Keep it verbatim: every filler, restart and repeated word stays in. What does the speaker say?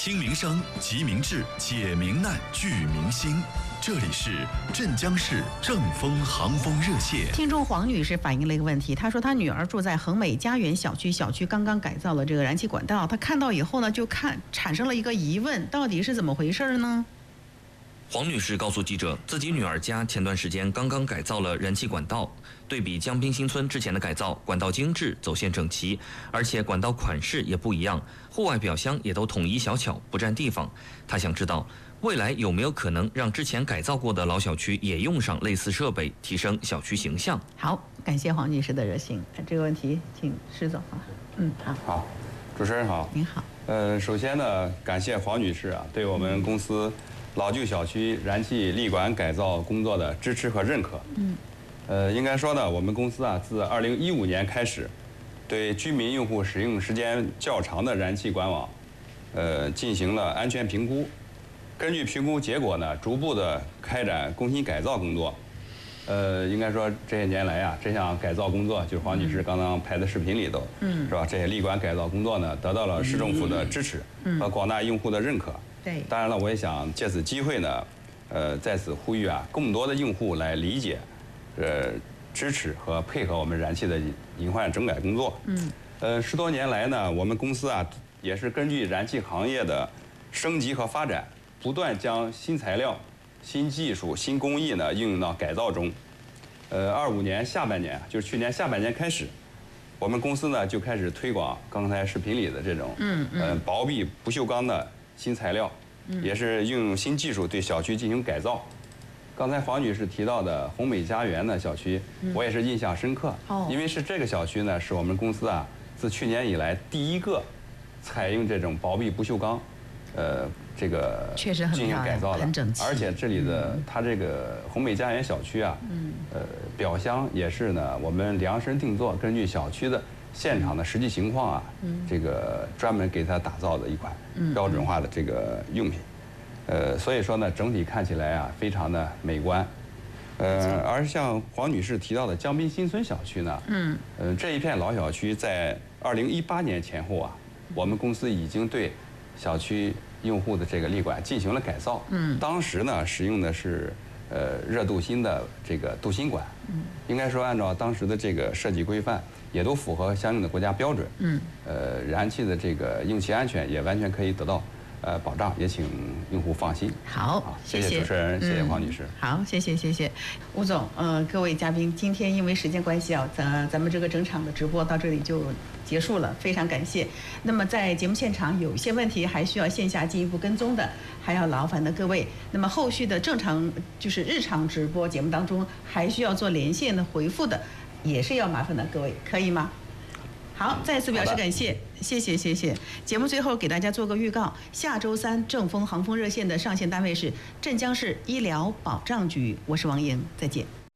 听民生，急民治，解民难，聚民心。这里是镇江市正风航风热线。 听众黄女士反映了一个问题，她说她女儿住在恒美家园小区，小区刚刚改造了这个燃气管道，她看到以后呢，就看产生了一个疑问，到底是怎么回事呢？ 黄女士告诉记者，自己女儿家前段时间刚刚改造了燃气管道，对比江滨新村之前的改造，管道精致，走线整齐，而且管道款式也不一样，户外表箱也都统一小巧，不占地方。她想知道，未来有没有可能让之前改造过的老小区也用上类似设备，提升小区形象？ 好，感谢黄女士的热心。这个问题，请施总啊。嗯，好。 好，主持人好。 您好。 呃，首先呢，感谢黄女士啊，对我们公司老旧小区燃气立管改造工作的支持和认可。嗯。呃，应该说呢，我们公司啊，自二零一五年开始，对居民用户使用时间较长的燃气管网，呃，进行了安全评估。根据评估结果呢，逐步的开展更新改造工作。呃，应该说这些年来啊，这项改造工作，就是黄女士刚刚拍的视频里头，嗯，是吧？这些立管改造工作呢，得到了市政府的支持和广大用户的认可。 对。 当然了，我也想借此机会呢，呃，在此呼吁啊，更多的用户来理解，呃，支持和配合我们燃气的隐患整改工作。嗯。呃，十多年来呢，我们公司啊，也是根据燃气行业的升级和发展，不断将新材料、新技术、新工艺呢应用到改造中。呃，二五年下半年，就是去年下半年开始，我们公司呢就开始推广刚才视频里的这种嗯嗯呃薄壁不锈钢的新材料，嗯、也是应用新技术对小区进行改造。刚才黄女士提到的宏美家园的小区，嗯、我也是印象深刻，哦、因为是这个小区呢是我们公司啊自去年以来第一个采用这种薄壁不锈钢。呃，这个确实很进行改造的， 很整齐。 而且这里的、嗯、它这个宏美家园小区啊，嗯，呃，表箱也是呢，我们量身定做，根据小区的现场的实际情况啊，嗯，这个专门给它打造的一款标准化的这个用品，嗯、呃，所以说呢，整体看起来啊，非常的美观。呃，而像黄女士提到的江滨新村小区呢，嗯，呃，这一片老小区在二零一八年前后啊，我们公司已经对小区用户的这个立管进行了改造，嗯，当时呢使用的是呃热镀锌的这个镀锌管，嗯，应该说按照当时的这个设计规范，也都符合相应的国家标准，嗯，呃燃气的这个用气安全也完全可以得到呃保障，也请用户放心。 好， 好谢谢谢主持人，谢谢黄女士。 嗯、好，谢谢谢谢吴总，呃各位嘉宾，今天因为时间关系啊，咱咱们这个整场的直播到这里就结束了，非常感谢。那么在节目现场有一些问题还需要线下进一步跟踪的，还要劳烦的各位。那么后续的正常就是日常直播节目当中还需要做连线的回复的，也是要麻烦的各位，可以吗？好，再次表示感谢，谢谢谢谢。节目最后给大家做个预告，下周三正风航风热线的上线单位是镇江市医疗保障局，我是王莹，再见。